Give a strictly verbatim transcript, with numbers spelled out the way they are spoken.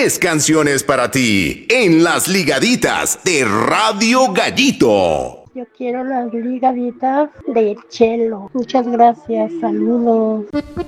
tres canciones para ti en las ligaditas de Radio Gallito. Yo quiero las ligaditas de Chelo. Muchas gracias, saludos.